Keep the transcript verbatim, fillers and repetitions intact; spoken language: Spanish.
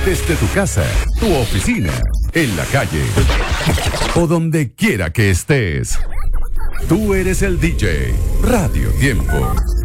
Desde tu casa, tu oficina, en la calle o donde quiera que estés. Tú eres el D J. Radio Tiempo.